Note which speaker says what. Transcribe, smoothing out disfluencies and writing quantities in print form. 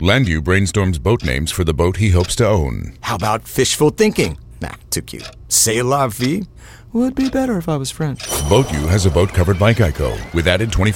Speaker 1: Landu brainstorms boat names for the boat he hopes to own.
Speaker 2: How about fishful thinking? Nah, too cute. C'est la vie? Would be better if I was French.
Speaker 1: Boat U has a boat covered by Geico with added 24